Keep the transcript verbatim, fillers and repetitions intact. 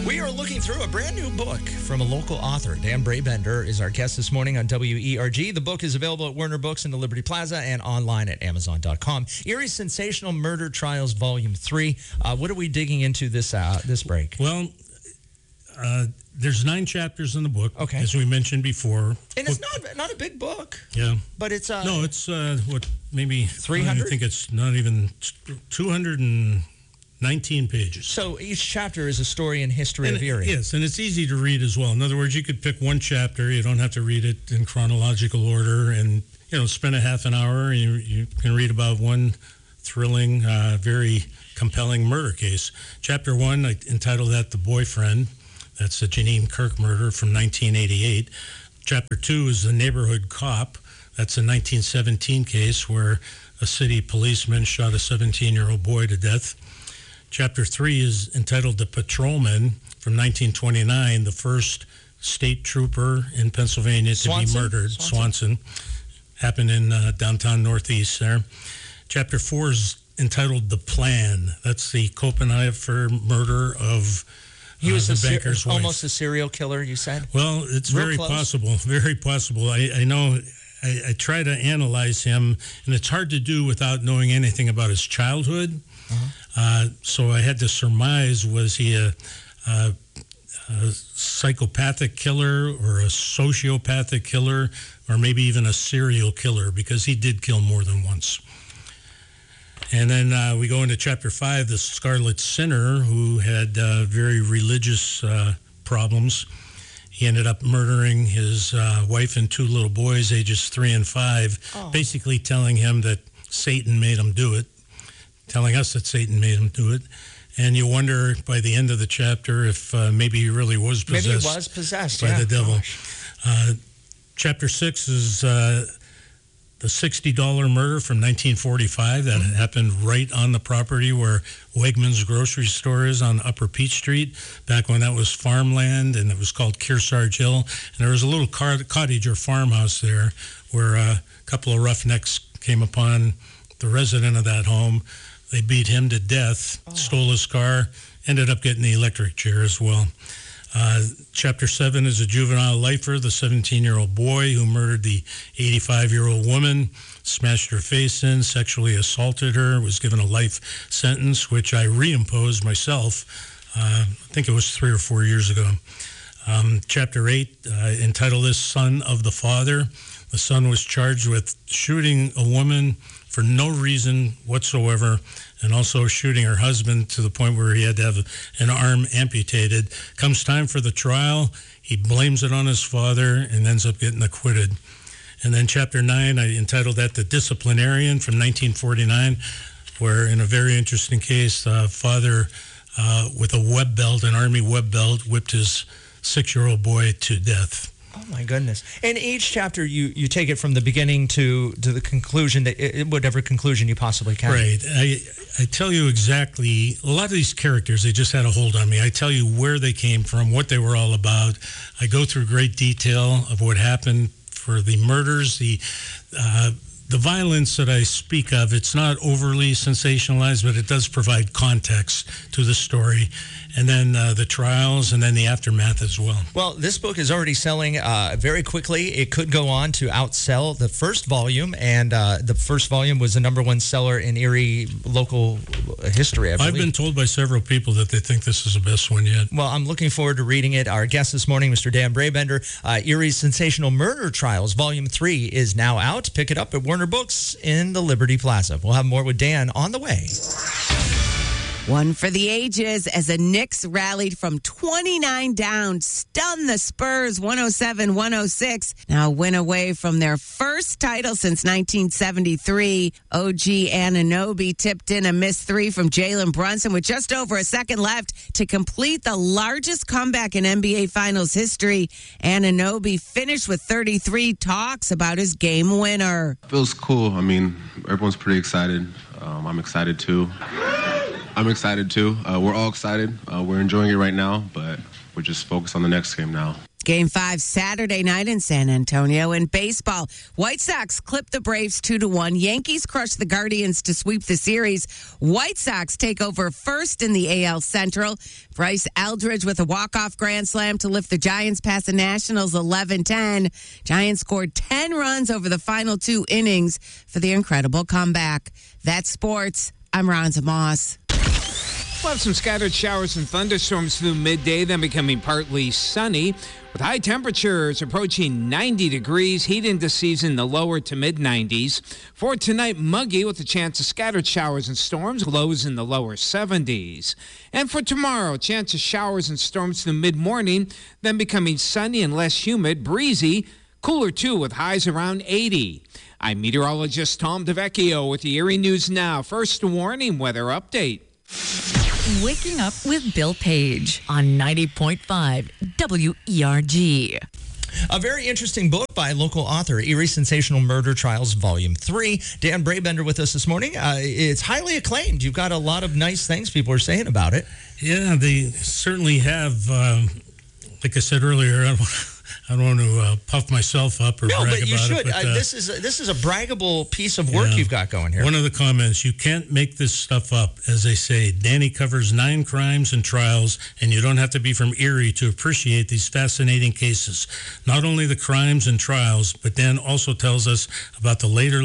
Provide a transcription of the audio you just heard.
We are looking through a brand new book from a local author. Dan Brabender is our guest this morning on W E R G. The book is available at Warner Books in the Liberty Plaza and online at amazon dot com. Erie Sensational Murder Trials, Volume three. Uh, what are we digging into this uh, this break? Well, uh, there's nine chapters in the book, okay. as we mentioned before. And it's not not a big book. Yeah. But it's... Uh, no, it's, uh, what, maybe... three hundred? I think it's not even two hundred nineteen pages. So each chapter is a story and history and of Erie. Yes, and it's easy to read as well. In other words, you could pick one chapter. You don't have to read it in chronological order and, you know, spend a half an hour and you, you can read about one thrilling, uh, very compelling murder case. Chapter one, I entitled that The Boyfriend. That's the Janine Kirk murder from nineteen eighty-eight. Chapter two is The Neighborhood Cop. That's a nineteen seventeen case where a city policeman shot a seventeen-year-old boy to death. Chapter three is entitled The Patrolman from nineteen twenty-nine, the first state trooper in Pennsylvania to Swanson? be murdered. Swanson. Swanson. Happened in uh, downtown Northeast there. Chapter four is entitled The Plan. That's the Copenhagen murder of He was uh, a the ser- banker's wife. almost a serial killer, you said? Well, it's Real very close. possible, very possible. I, I know, I, I try to analyze him, and it's hard to do without knowing anything about his childhood. Uh-huh. Uh, so I had to surmise, was he a, a, a psychopathic killer or a sociopathic killer or maybe even a serial killer, because he did kill more than once. And then uh, we go into chapter five, the Scarlet Sinner, who had uh, very religious uh, problems. He ended up murdering his uh, wife and two little boys, ages three and five, oh. basically telling him that Satan made him do it, telling us that Satan made him do it. And you wonder by the end of the chapter if uh, maybe he really was possessed, maybe he was possessed by yeah. the devil. Uh, chapter six is uh, the sixty dollar murder from nineteen forty-five that mm-hmm. happened right on the property where Wegmans grocery store is on Upper Peach Street, back when that was farmland and it was called Kearsarge Hill. And there was a little car- cottage or farmhouse there where a couple of roughnecks came upon the resident of that home. They beat him to death, oh. stole his car, ended up getting the electric chair as well. Uh, chapter seven is a juvenile lifer, the seventeen-year-old boy who murdered the eighty-five-year-old woman, smashed her face in, sexually assaulted her, was given a life sentence, which I reimposed myself. Uh, I think it was three or four years ago. Um, chapter eight, uh, entitled this Son of the Father. The son was charged with shooting a woman for no reason whatsoever, and also shooting her husband to the point where he had to have an arm amputated. Comes time for the trial, he blames it on his father and ends up getting acquitted. And then chapter nine, I entitled that The Disciplinarian from nineteen forty-nine, where in a very interesting case, the father uh, with a web belt, an army web belt, whipped his six-year-old boy to death. Oh, my goodness. And each chapter, you, you take it from the beginning to, to the conclusion, that it, whatever conclusion you possibly can. Right. I, I tell you exactly, a lot of these characters, they just had a hold on me. I tell you where they came from, what they were all about. I go through great detail of what happened for the murders, the uh, the violence that I speak of. It's not overly sensationalized, but it does provide context to the story. And then uh, the trials, and then the aftermath as well. Well, this book is already selling uh, very quickly. It could go on to outsell the first volume, and uh, the first volume was the number one seller in Erie local history, I believe. I've been told by several people that they think this is the best one yet. Well, I'm looking forward to reading it. Our guest this morning, Mister Dan Brabender, uh, Erie's Sensational Murder Trials, Volume three is now out. Pick it up at Warner Books in the Liberty Plaza. We'll have more with Dan on the way. One for the ages as the Knicks rallied from twenty-nine down, stunned the Spurs one oh seven one oh six. Now a win away from their first title since nineteen seventy-three. O G Anunoby tipped in a missed three from Jalen Brunson with just over a second left to complete the largest comeback in N B A Finals history. Anunoby finished with thirty-three, talks about his game winner. Feels cool. I mean, everyone's pretty excited. Um, I'm excited too. I'm excited too. Uh, we're all excited. Uh, we're enjoying it right now, but we're just focused on the next game now. Game five Saturday night in San Antonio. In baseball, White Sox clipped the Braves two to one. Yankees crushed the Guardians to sweep the series. White Sox take over first in the A L Central. Bryce Eldridge with a walk-off grand slam to lift the Giants past the Nationals eleven ten. Giants scored ten runs over the final two innings for the incredible comeback. That's sports. I'm Ronza Moss. We'll have some scattered showers and thunderstorms through midday, then becoming partly sunny, with high temperatures approaching ninety degrees, heat into season the lower to mid nineties. For tonight, muggy with a chance of scattered showers and storms, lows in the lower seventies. And for tomorrow, chance of showers and storms through mid-morning, then becoming sunny and less humid, breezy, cooler too with highs around eighty. I'm meteorologist Tom DeVecchio with the Erie News Now. First warning weather update. Waking Up with Bill Page on ninety point five W E R G. A very interesting book by local author, Erie Sensational Murder Trials, Volume three. Dan Brabender with us this morning. Uh, it's highly acclaimed. You've got a lot of nice things people are saying about it. Yeah, they certainly have. Um, like I said earlier, I don't, I don't want to uh, puff myself up or no, brag but you about should. it. But, uh, uh, this is a, this is a braggable piece of work yeah. you've got going here. One of the comments, you can't make this stuff up. As they say, Danny covers nine crimes and trials, and you don't have to be from Erie to appreciate these fascinating cases. Not only the crimes and trials, but Dan also tells us about the later